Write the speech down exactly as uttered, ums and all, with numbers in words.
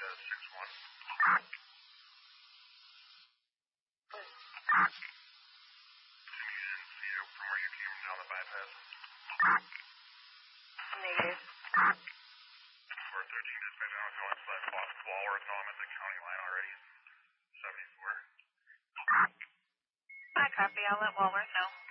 six one. You didn't see it from where you came down the bypass? Negative. four thirteen dispatch, I don't know if you want to select Walworth. No, I'm at the county line already. seventy-four. I copy. I'll let Walworth know.